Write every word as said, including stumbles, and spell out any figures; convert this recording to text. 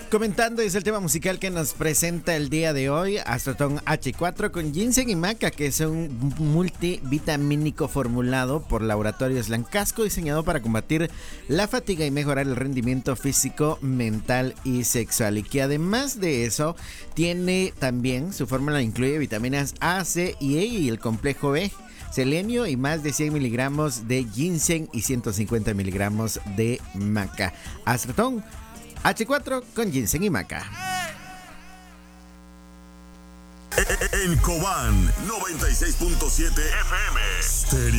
Comentando es el tema musical que nos presenta el día de hoy, Astroton H cuatro con ginseng y maca, que es un multivitamínico formulado por Laboratorios Lancasco, diseñado para combatir la fatiga y mejorar el rendimiento físico, mental y sexual. Y que además de eso, tiene también, su fórmula incluye vitaminas A, C y E y el complejo B, selenio y más de cien miligramos de ginseng y ciento cincuenta miligramos de maca. Astroton H cuatro con ginseng y maca. En Cobán, noventa y seis punto siete F M. Stereo.